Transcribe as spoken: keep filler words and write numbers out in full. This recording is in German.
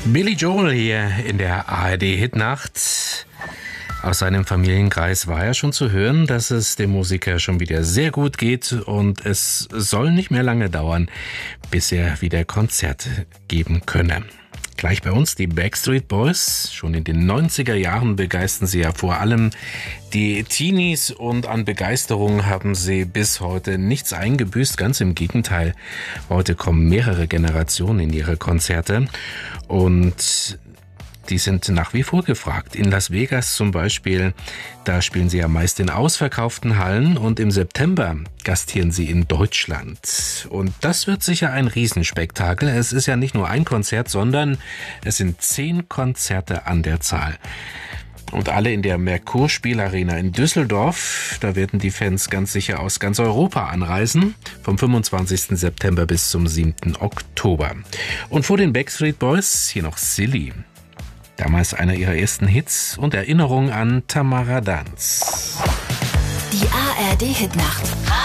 Billy Joel hier in der A R D-Hitnacht. Aus seinem Familienkreis war ja schon zu hören, dass es dem Musiker schon wieder sehr gut geht und es soll nicht mehr lange dauern, bis er wieder Konzerte geben könne. Gleich bei uns die Backstreet Boys. Schon in den neunziger Jahren begeisterten sie ja vor allem die Teenies und an Begeisterung haben sie bis heute nichts eingebüßt. Ganz im Gegenteil. Heute kommen mehrere Generationen in ihre Konzerte und die sind nach wie vor gefragt. In Las Vegas zum Beispiel, da spielen sie ja meist in ausverkauften Hallen und im September gastieren sie in Deutschland. Und das wird sicher ein Riesenspektakel. Es ist ja nicht nur ein Konzert, sondern es sind zehn Konzerte an der Zahl. Und alle in der Merkur-Spielarena in Düsseldorf. Da werden die Fans ganz sicher aus ganz Europa anreisen. Vom fünfundzwanzigsten September bis zum siebten Oktober. Und vor den Backstreet Boys hier noch Silly. Damals einer ihrer ersten Hits und Erinnerung an Tamara Danz. Die A R D-Hitnacht.